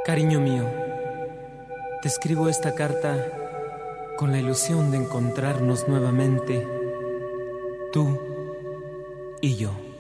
Cariño mío, te escribo esta carta con la ilusión de encontrarnos nuevamente, tú y yo.